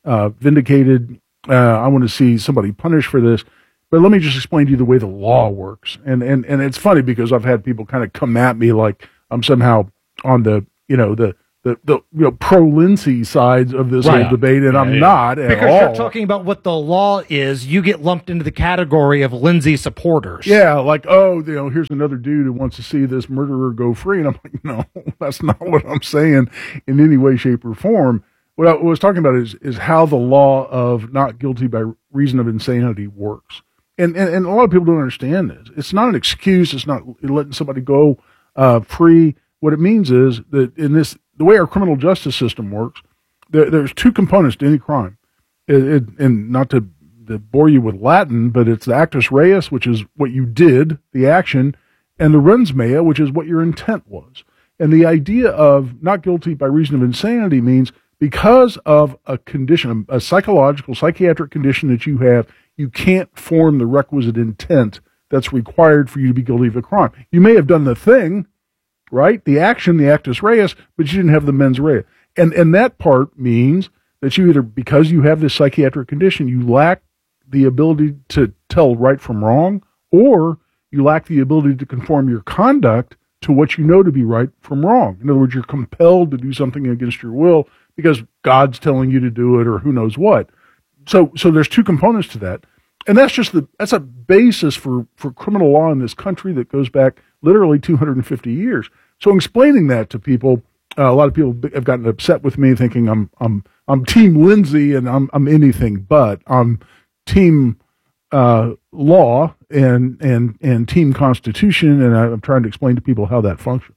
uh, vindicated. Uh, I want to see somebody punished for this. But let me just explain to you the way the law works. And, and, and it's funny because I've had people kind of come at me like I'm somehow on the, you know, the, the, the you know, pro-Lindsay sides of this Right. whole debate, and Yeah, I'm yeah. not at Because all. you're talking about what the law is, you get lumped into the category of Lindsay supporters. Yeah, like, oh, you know, here's another dude who wants to see this murderer go free. And I'm like, no, that's not what I'm saying in any way, shape, or form. What I was talking about is is how the law of not guilty by reason of insanity works. And, and, and a lot of people don't understand this. It's not an excuse. It's not letting somebody go uh, free. What it means is that in this, the way our criminal justice system works, there, there's two components to any crime. It, it, and not to, to bore you with Latin, but it's the actus reus, which is what you did, the action, and the rens mea, which is what your intent was. And the idea of not guilty by reason of insanity means because of a condition, a psychological, psychiatric condition that you have, you can't form the requisite intent that's required for you to be guilty of a crime. You may have done the thing, right? The action, the actus reus, but you didn't have the mens rea. And, and that part means that you either, because you have this psychiatric condition, you lack the ability to tell right from wrong, or you lack the ability to conform your conduct to what you know to be right from wrong. In other words, you're compelled to do something against your will because God's telling you to do it or who knows what. So, so there's two components to that. And that's just the, that's a basis for, for criminal law in this country that goes back literally two hundred fifty years. So explaining that to people, uh, a lot of people have gotten upset with me thinking I'm, I'm, I'm team Lindsay and I'm, I'm anything but. I'm team, uh, law and, and, and team constitution. And I'm trying to explain to people how that functions.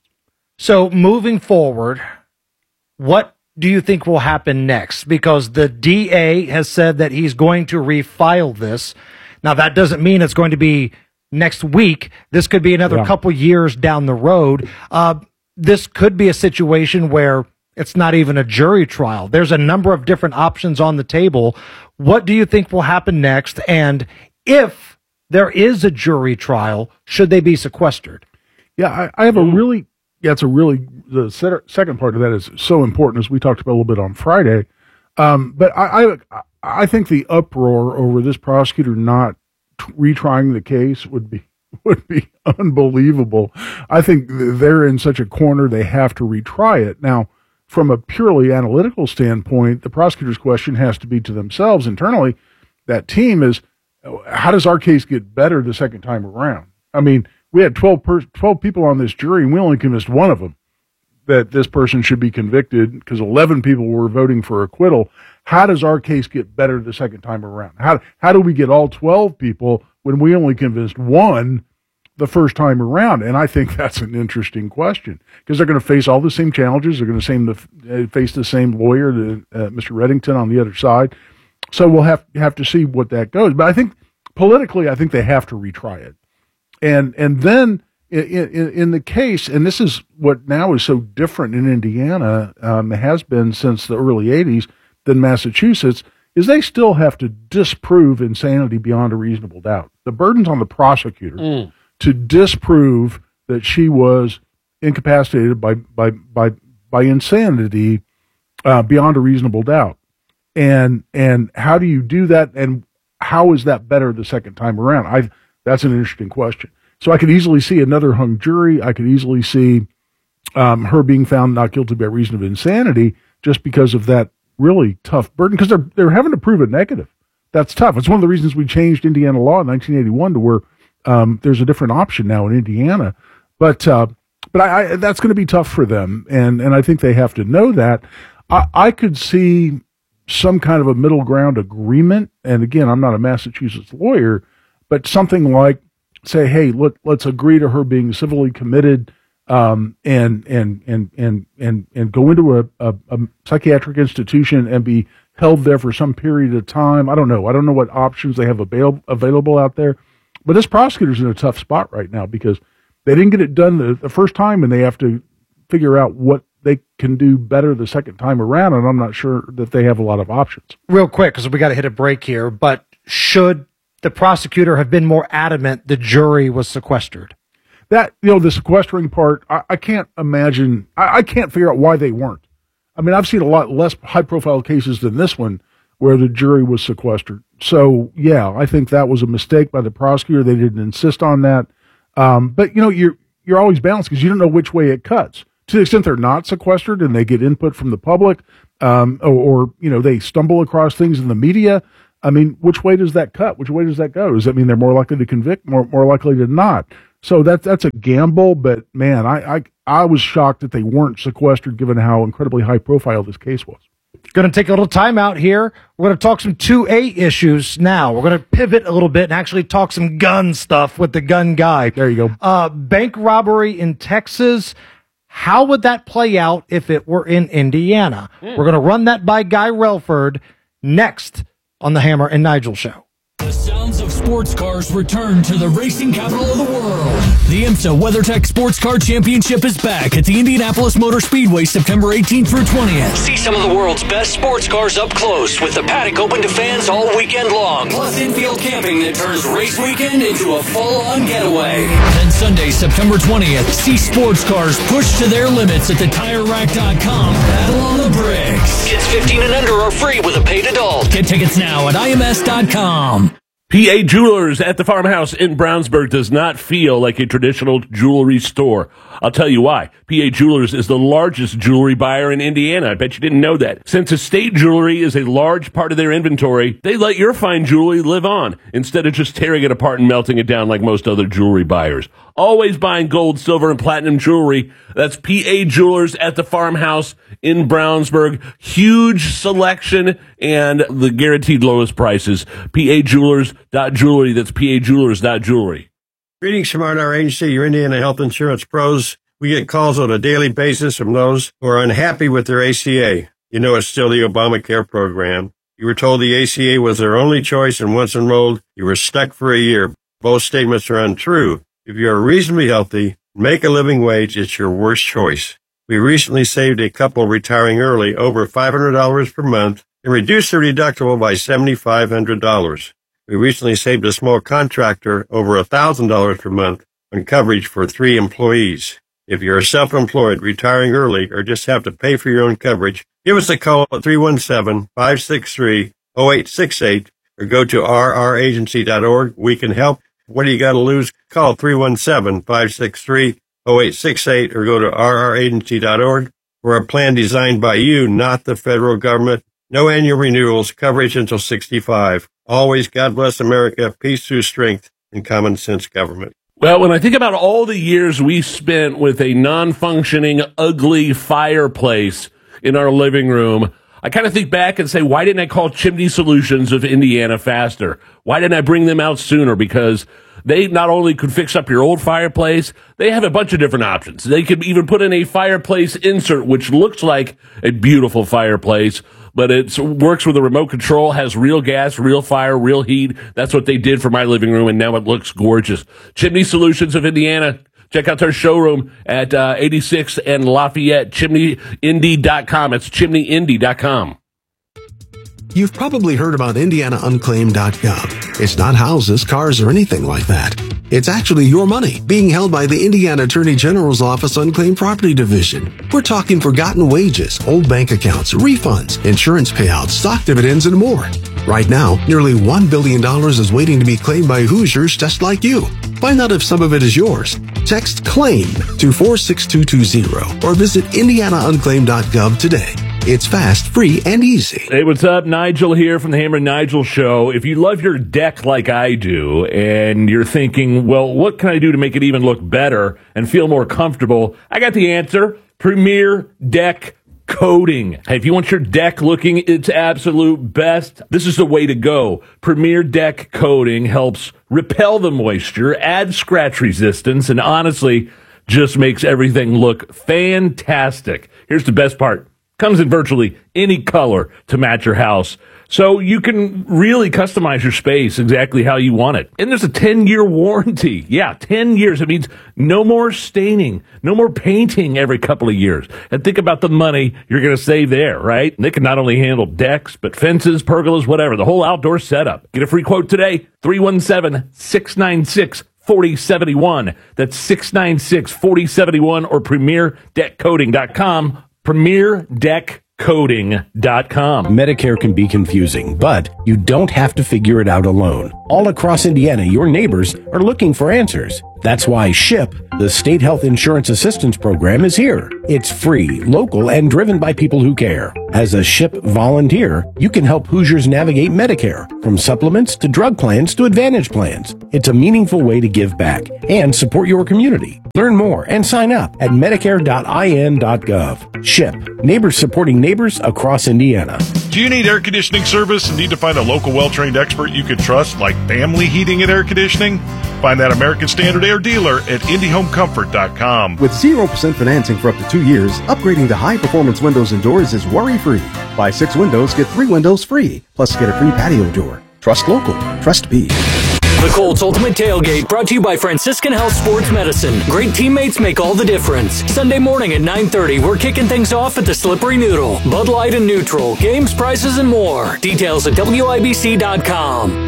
So moving forward, what do you think will happen next? Because the D A has said that he's going to refile this. Now, that doesn't mean it's going to be next week. This could be another Yeah. couple years down the road. Uh, this could be a situation where it's not even a jury trial. There's a number of different options on the table. What do you think will happen next? And if there is a jury trial, should they be sequestered? Yeah, I, I have a really, yeah, it's a really, the se- second part of that is so important, as we talked about a little bit on Friday. Um, but I, I, I think the uproar over this prosecutor not t- retrying the case would be, would be unbelievable. I think they're in such a corner, they have to retry it. Now, from a purely analytical standpoint, the prosecutor's question has to be to themselves internally. That team is, how does our case get better the second time around? I mean, we had twelve, per- twelve people on this jury, and we only convinced one of them that this person should be convicted because eleven people were voting for acquittal. How does our case get better the second time around? How, how do we get all twelve people when we only convinced one the first time around? And I think that's an interesting question because they're going to face all the same challenges. They're going to same the, uh, face the same lawyer, the, uh, Mister Reddington, on the other side. So we'll have have to see what that goes. But I think politically, I think they have to retry it. And and then in, in, in the case, and this is what now is so different in Indiana, um, it has been since the early eighties than Massachusetts, is they still have to disprove insanity beyond a reasonable doubt. The burden's on the prosecutor Mm. to disprove that she was incapacitated by by by by insanity uh, beyond a reasonable doubt. And and how do you do that? And how is that better the second time around? I that's an interesting question. So I could easily see another hung jury. I could easily see um, her being found not guilty by reason of insanity just because of that really tough burden. Because they're they're having to prove a negative. That's tough. It's one of the reasons we changed Indiana law in nineteen eighty-one to where um, there's a different option now in Indiana. But uh, but I, I, that's going to be tough for them, and and I think they have to know that. I, I could see some kind of a middle ground agreement. And again, I'm not a Massachusetts lawyer, but something like say, hey, let, let's agree to her being civilly committed, um, and, and, and, and, and, and go into a, a, a psychiatric institution and be held there for some period of time. I don't know. I don't know what options they have avail- available out there, but this prosecutor's in a tough spot right now because they didn't get it done the, the first time and they have to figure out what they can do better the second time around, and I'm not sure that they have a lot of options. Real quick, because we got to hit a break here, but should the prosecutor have been more adamant the jury was sequestered? That, you know, the sequestering part, I, I can't imagine, I, I can't figure out why they weren't. I mean, I've seen a lot less high-profile cases than this one where the jury was sequestered. So, yeah, I think that was a mistake by the prosecutor. They didn't insist on that. Um, but, you know, you're, you're always balanced because you don't know which way it cuts. To the extent they're not sequestered and they get input from the public, um, or, or, you know, they stumble across things in the media, I mean, which way does that cut? Which way does that go? Does that mean they're more likely to convict, more more likely to not? So that, that's a gamble, but, man, I, I, I was shocked that they weren't sequestered given how incredibly high profile this case was. Going to take a little time out here. We're going to talk some two A issues now. We're going to pivot a little bit and actually talk some gun stuff with the gun guy. There you go. Uh, bank robbery in Texas. How would that play out if it were in Indiana? Mm. We're going to run that by Guy Relford next on the Hammer and Nigel Show. The sounds of sports cars return to the racing capital of the world. The IMSA WeatherTech Sports Car Championship is back at the Indianapolis Motor Speedway September eighteenth through twentieth. See some of the world's best sports cars up close with the paddock open to fans all weekend long. Plus infield camping that turns race weekend into a full-on getaway. Then Sunday, September twentieth, see sports cars pushed to their limits at the Tire Rack dot com. Battle on the bricks. Kids fifteen and under are free with a paid adult. Get tickets now at I M S dot com. P A Jewelers at the Farmhouse in Brownsburg does not feel like a traditional jewelry store. I'll tell you why. P A Jewelers is the largest jewelry buyer in Indiana. I bet you didn't know that. Since estate jewelry is a large part of their inventory, they let your fine jewelry live on instead of just tearing it apart and melting it down like most other jewelry buyers. Always buying gold, silver, and platinum jewelry. That's P A Jewelers at the Farmhouse in Brownsburg. Huge selection and the guaranteed lowest prices. P A Jewelers dot jewelry. That's P A Jewelers dot jewelry. Greetings from our agency, your Indiana Health Insurance Pros. We get calls on a daily basis from those who are unhappy with their A C A. You know it's still the Obamacare program. You were told the A C A was their only choice, and once enrolled, you were stuck for a year. Both statements are untrue. If you are reasonably healthy, make a living wage, it's your worst choice. We recently saved a couple retiring early over five hundred dollars per month and reduced their deductible by seven thousand five hundred dollars. We recently saved a small contractor over one thousand dollars per month on coverage for three employees. If you're self-employed, retiring early, or just have to pay for your own coverage, give us a call at three one seven, five six three, zero eight six eight or go to r r agency dot org. We can help. What do you got to lose? Call three one seven, five six three, zero eight six eight or go to r r agency dot org. We're a plan designed by you, not the federal government. No annual renewals, coverage until sixty-five. Always God bless America, peace through strength, and common sense government. Well, when I think about all the years we spent with a non-functioning, ugly fireplace in our living room, I kind of think back and say, why didn't I call Chimney Solutions of Indiana faster? Why didn't I bring them out sooner? Because they not only could fix up your old fireplace, they have a bunch of different options. They could even put in a fireplace insert, which looks like a beautiful fireplace, but it works with a remote control, has real gas, real fire, real heat. That's what they did for my living room, and now it looks gorgeous. Chimney Solutions of Indiana. Check out their showroom at uh, eighty-six and Lafayette, chimney indy dot com. It's chimney indy dot com. You've probably heard about indiana unclaimed dot gov. It's not houses, cars, or anything like that. It's actually your money being held by the Indiana Attorney General's Office Unclaimed Property Division. We're talking forgotten wages, old bank accounts, refunds, insurance payouts, stock dividends, and more. Right now, nearly one billion dollars is waiting to be claimed by Hoosiers just like you. Find out if some of it is yours. Text CLAIM to four six two two zero or visit indiana unclaimed dot gov today. It's fast, free, and easy. Hey, what's up? Nigel here from the Hammer and Nigel Show. If you love your deck like I do, and you're thinking, well, what can I do to make it even look better and feel more comfortable? I got the answer. Premier Deck Coating. Hey, if you want your deck looking its absolute best, this is the way to go. Premier Deck Coating helps repel the moisture, add scratch resistance, and honestly, just makes everything look fantastic. Here's the best part. Comes in virtually any color to match your house. So you can really customize your space exactly how you want it. And there's a ten-year warranty. Yeah, ten years. It means no more staining, no more painting every couple of years. And think about the money you're going to save there, right? And they can not only handle decks, but fences, pergolas, whatever, the whole outdoor setup. Get a free quote today, three one seven, six nine six, four zero seven one. That's six nine six, four zero seven one or premier deck coating dot com. Premier Deck coding dot com. Medicare can be confusing, but you don't have to figure it out alone. All across Indiana, your neighbors are looking for answers. That's why SHIP, the State Health Insurance Assistance Program, is here. It's free, local, and driven by people who care. As a SHIP volunteer, you can help Hoosiers navigate Medicare, from supplements to drug plans to Advantage plans. It's a meaningful way to give back and support your community. Learn more and sign up at medicare dot I N dot gov. SHIP, neighbors supporting neighbors across Indiana. Do you need air conditioning service and need to find a local well-trained expert you can trust, like Family Heating and Air Conditioning? Find that American Standard Air dealer at Indy Home Comfort dot com. With zero percent financing for up to two years, upgrading to high-performance windows and doors is worry-free. Buy six windows, get three windows free. Plus, get a free patio door. Trust local. Trust B. The Colts Ultimate Tailgate, brought to you by Franciscan Health Sports Medicine. Great teammates make all the difference. Sunday morning at nine thirty, we're kicking things off at the Slippery Noodle. Bud Light and Neutral, games, prizes, and more. Details at W I B C dot com.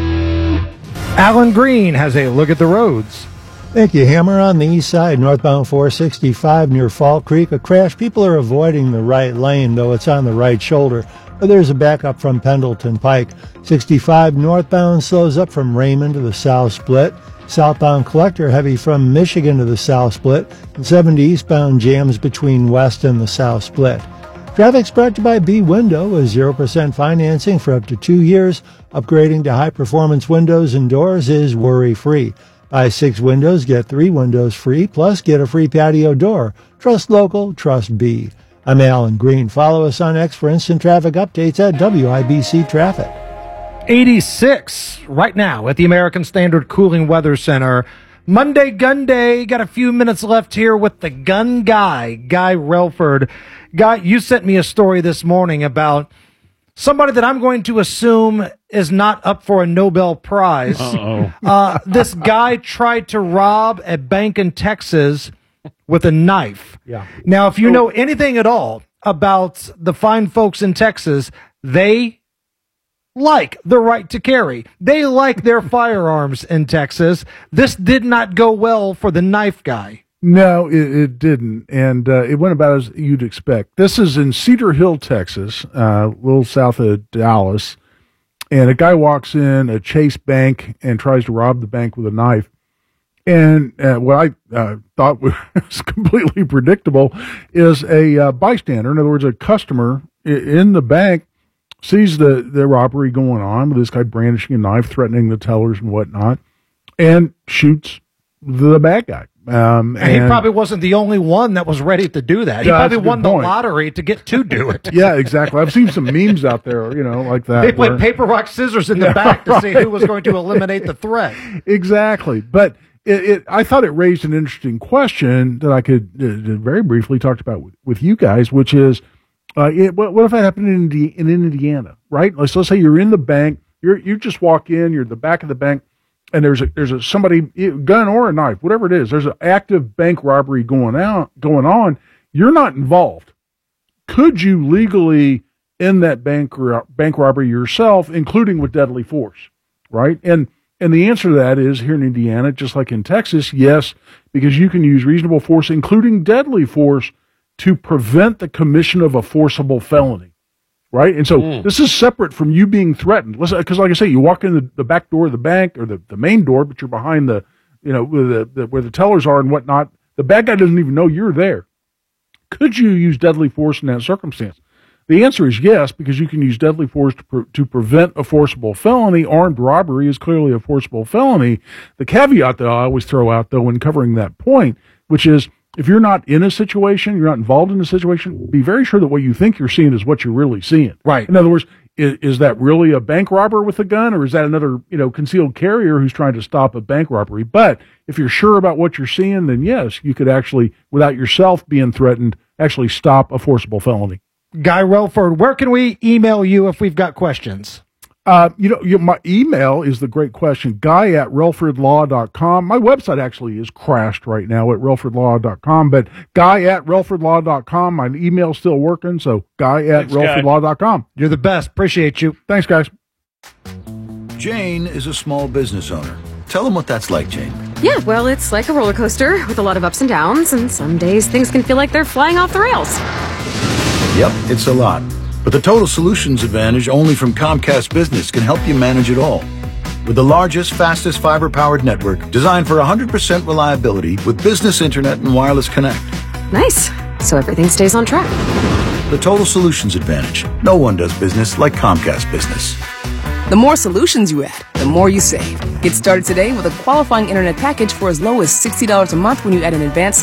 Alan Green has a look at the roads. Thank you, Hammer. On the east side, northbound four sixty-five near Fall Creek, a crash. People are avoiding the right lane, though it's on the right shoulder. But there's a backup from Pendleton Pike. sixty-five northbound slows up from Raymond to the South Split. Southbound Collector heavy from Michigan to the South Split. And seventy eastbound jams between West and the South Split. Traffic's brought to you by B-Window with zero percent financing for up to two years. Upgrading to high-performance windows and doors is worry-free. Buy six windows, get three windows free, plus get a free patio door. Trust local, trust B. I'm Alan Green. Follow us on X for instant traffic updates at W I B C Traffic. eighty-six right now at the American Standard Cooling Weather Center. Monday Gun Day. Got a few minutes left here with the gun guy, Guy Relford. Guy, you sent me a story this morning about somebody that I'm going to assume is not up for a Nobel Prize. Uh-oh. Uh, this guy tried to rob a bank in Texas with a knife. Yeah. Now, if you know anything at all about the fine folks in Texas, they like the right to carry. They like their firearms in Texas. This did not go well for the knife guy. No, it, it didn't, and uh, it went about as you'd expect. This is in Cedar Hill, Texas, uh, a little south of Dallas, and a guy walks in a Chase Bank and tries to rob the bank with a knife. And uh, what I uh, thought was completely predictable is a uh, bystander, in other words, a customer in the bank, sees the, the robbery going on with this guy brandishing a knife, threatening the tellers and whatnot, and shoots the bad guy. Um, and, and he probably wasn't the only one that was ready to do that. He yeah, probably won the point. lottery to get to do it. Yeah, exactly. I've seen some memes out there, you know, like that. They played where, paper, rock, scissors in the yeah, back to right. see who was going to eliminate the threat. Exactly. But it, it, I thought it raised an interesting question that I could uh, very briefly talk about with, with you guys, which is, uh, it, what, what if that happened in, Indi- in Indiana, right? Let's, let's say you're in the bank, you're, you just walk in, you're at the back of the bank, and there's a there's a somebody gun or a knife, whatever it is. There's an active bank robbery going out going on. You're not involved. Could you legally end that bank ro- bank robbery yourself, including with deadly force? Right? And and the answer to that is here in Indiana, just like in Texas, yes, because you can use reasonable force, including deadly force, to prevent the commission of a forcible felony. Right? And so mm. this is separate from you being threatened. Because like I say, you walk in the, the back door of the bank or the, the main door, but you're behind the, you know, where the, the, where the tellers are and whatnot. The bad guy doesn't even know you're there. Could you use deadly force in that circumstance? The answer is yes, because you can use deadly force to, pre- to prevent a forcible felony. Armed robbery is clearly a forcible felony. The caveat that I always throw out, though, when covering that point, which is, if you're not in a situation, you're not involved in a situation, be very sure that what you think you're seeing is what you're really seeing. Right. In other words, is, is that really a bank robber with a gun, or is that another, you know, concealed carrier who's trying to stop a bank robbery? But if you're sure about what you're seeing, then yes, you could actually, without yourself being threatened, actually stop a forcible felony. Guy Relford, where can we email you if we've got questions? Uh, you know, you, my email is the great question, guy at relford law dot com. My website actually is crashed right now at relford law dot com, but guy at relford law dot com. My email's still working, so guy at relford law dot com. You're the best. Appreciate you. Thanks, guys. Jane is a small business owner. Tell them what that's like, Jane. Yeah, well, it's like a roller coaster with a lot of ups and downs, and some days things can feel like they're flying off the rails. Yep, it's a lot. But the Total Solutions Advantage only from Comcast Business can help you manage it all. With the largest, fastest fiber-powered network designed for one hundred percent reliability with business internet and wireless connect. Nice. So everything stays on track. The Total Solutions Advantage. No one does business like Comcast Business. The more solutions you add, the more you save. Get started today with a qualifying internet package for as low as sixty dollars a month when you add an advanced